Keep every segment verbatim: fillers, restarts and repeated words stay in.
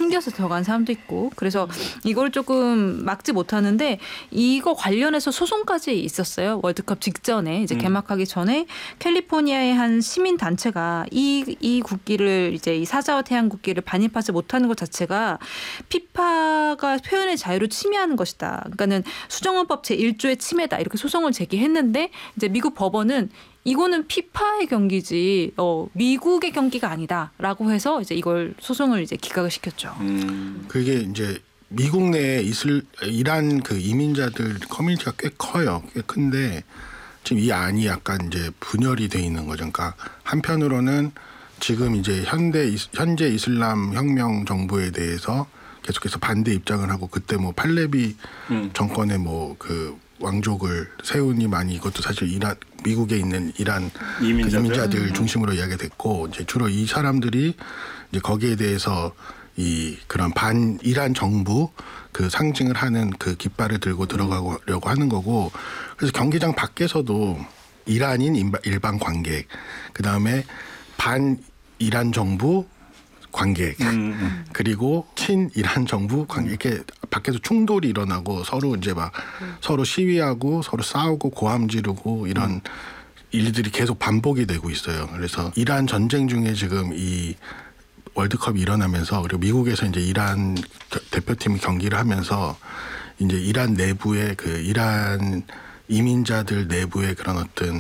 숨겨서 들어간 사람도 있고 그래서 이걸 조금 막지 못하는데 이거 관련해서 소송까지 있었어요. 월드컵 직전에 이제 개막하기 전에 캘리포니아의 한 시민 단체가 이, 이 국기를 이제 이 사자와 태양 국기를 반입하지 못하는 것 자체가 피파가 표현의 자유를 침해하는 것이다. 그러니까는 수정헌법 제일 조의 침해다. 이렇게 소송을 제기했는데 이제 미국 법원은 이거는 피파의 경기지 어, 미국의 경기가 아니다라고 해서 이제 이걸 소송을 이제 기각을 시켰죠. 음. 그게 이제 미국 내에 이슬 이란 그 이민자들 커뮤니티가 꽤 커요. 꽤 큰데 지금 이 안이 약간 이제 분열이 돼 있는 거죠. 그러니까 한편으로는 지금 이제 현대 현재 이슬람 혁명 정부에 대해서 계속해서 반대 입장을 하고 그때 뭐 팔레비 음. 정권의 뭐 그 왕족을 세우니 많이 이것도 사실 이란 미국에 있는 이란 이민자들, 그 이민자들 중심으로 이야기가 됐고 이제 주로 이 사람들이 이제 거기에 대해서 이 그런 반 이란 정부 그 상징을 하는 그 깃발을 들고 들어가려고 하는 거고 그래서 경기장 밖에서도 이란인 일반 관객 그 다음에 반 이란 정부 관객 음. 그리고 친 이란 정부 관객 이렇게 밖에서 충돌이 일어나고 서로 이제 막 음. 서로 시위하고 서로 싸우고 고함 지르고 이런 음. 일들이 계속 반복이 되고 있어요. 그래서 이란 전쟁 중에 지금 이 월드컵이 일어나면서 그리고 미국에서 이제 이란 대표팀이 경기를 하면서 이제 이란 내부의 그 이란 이민자들 내부의 그런 어떤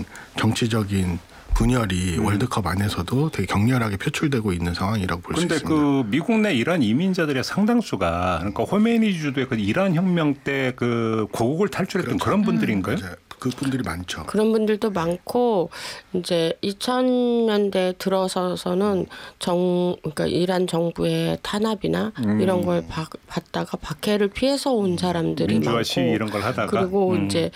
정치적인 분열이 음. 월드컵 안에서도 되게 격렬하게 표출되고 있는 상황이라고 볼 수 있습니다. 그런데 그 미국 내 이란 이민자들의 상당수가 그러니까 호메니 주도의 그 이란 혁명 때 그 고국을 탈출했던 그렇죠. 그런 분들인가요? 음. 그 분들이 많죠. 그런 분들도 많고 이제 이천 년대 들어서서는 정 그러니까 이란 정부의 탄압이나 음. 이런 걸 바, 받다가 박해를 피해서 온 사람들이 민주화 많고 시위 이런 걸 하다가 그리고 음. 이제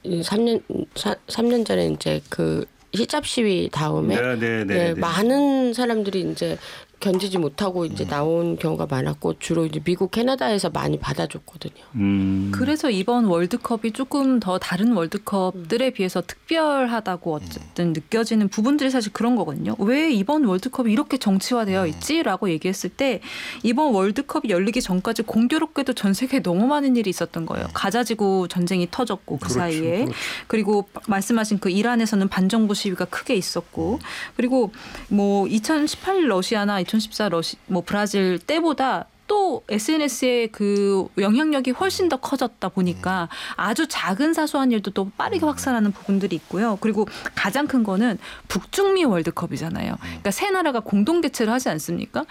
삼 년 삼 년 전에 이제 그 히잡 시위 다음에 네, 네, 네, 네, 네. 많은 사람들이 이제 견디지 못하고 이제 나온 경우가 많았고 주로 이제 미국, 캐나다에서 많이 받아줬거든요. 음. 그래서 이번 월드컵이 조금 더 다른 월드컵들에 음. 비해서 특별하다고 어쨌든 음. 느껴지는 부분들이 사실 그런 거거든요. 왜 이번 월드컵이 이렇게 정치화되어 있지라고 얘기했을 때 이번 월드컵이 열리기 전까지 공교롭게도 전 세계에 너무 많은 일이 있었던 거예요. 가자지구 전쟁이 터졌고 그 그렇죠, 사이에 그렇죠. 그리고 말씀하신 그 이란에서는 반정부 시위가 크게 있었고 그리고 뭐 이천십팔 러시아나 이천십사 러시 뭐 브라질 때보다 또 에스엔에스의 그 영향력이 훨씬 더 커졌다 보니까 아주 작은 사소한 일도 또 빠르게 확산하는 부분들이 있고요. 그리고 가장 큰 거는 북중미 월드컵이잖아요. 그러니까 세 나라가 공동 개최를 하지 않습니까?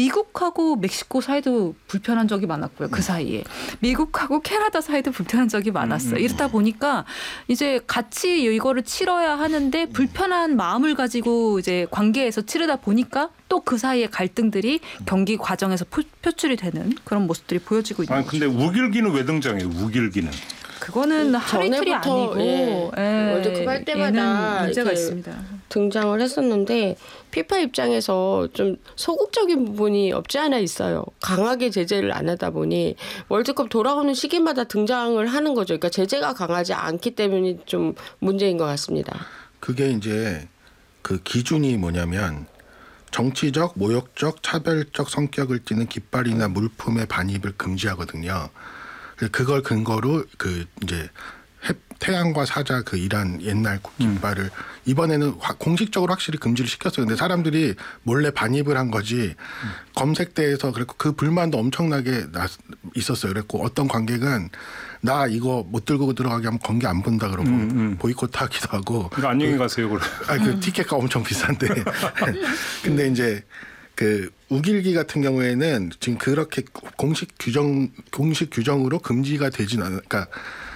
미국하고 멕시코 사이도 불편한 적이 많았고요. 그 사이에. 미국하고 캐나다 사이도 불편한 적이 많았어요. 이렇다 보니까 이제 같이 이거를 치러야 하는데 불편한 마음을 가지고 이제 관계에서 치르다 보니까 또 그 사이의 갈등들이 경기 과정에서 표, 표출이 되는 그런 모습들이 보여지고 있는 아니, 거죠. 근데 우길기는 왜 등장해요? 우길기는. 그거는 하루 이틀이 아니고 예, 예, 월드컵 할 때마다 문제가 있습니다. 등장을 했었는데 피파 입장에서 좀 소극적인 부분이 없지 않아 있어요. 강하게 제재를 안 하다 보니 월드컵 돌아오는 시기마다 등장을 하는 거죠. 그러니까 제재가 강하지 않기 때문이 좀 문제인 것 같습니다. 그게 이제 그 기준이 뭐냐면 정치적, 모욕적, 차별적 성격을 띠는 깃발이나 물품의 반입을 금지하거든요. 그걸 근거로 그 이제 태양과 사자 그 이란 옛날 깃발을 음. 이번에는 공식적으로 확실히 금지를 시켰어요. 근데 사람들이 몰래 반입을 한 거지 음. 검색대에서 그랬고 그 불만도 엄청나게 있었어요. 그랬고 어떤 관객은 나 이거 못 들고 들어가게 하면 경기 안 본다 그러고 음, 음. 보이콧하기도 하고. 그러니까 안녕히 가세요. 그럼. 아니 그 티켓가 엄청 비싼데. 근데 이제 그 우길기 같은 경우에는 지금 그렇게 공식 규정 공식 규정으로 금지가 되진 않아. 그러니까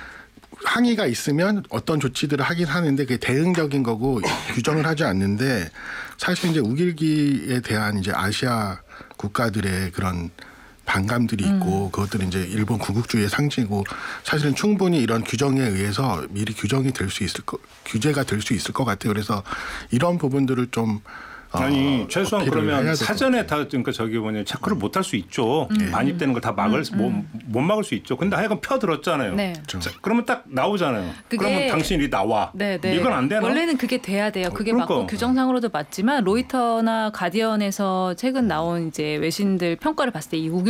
항의가 있으면 어떤 조치들을 하긴 하는데 그게 대응적인 거고 규정을 하지 않는데 사실 이제 우길기에 대한 이제 아시아 국가들의 그런 반감들이 있고 음. 그것들은 이제 일본 구국주의의 상징이고 사실은 충분히 이런 규정에 의해서 미리 규정이 될 수 있을 거 규제가 될 수 있을 것 같아요. 그래서 이런 부분들을 좀 아니 어, 최소한 그러면 사전에 다 그러니까 저기 뭐냐 체크를 못 할 수 있죠. 음. 반입되는 걸 다 막을 음. 못, 못 막을 수 있죠. 근데 하여간 펴 들었잖아요. 네. 자, 그러면 딱 나오잖아요. 그러면 당신이 나와. 네, 네. 이건 안 되나? 원래는 그게 돼야 돼요. 그게 그러니까. 맞고 규정상으로도 맞지만 로이터나 가디언에서 최근 나온 이제 외신들 평가를 봤을 때 이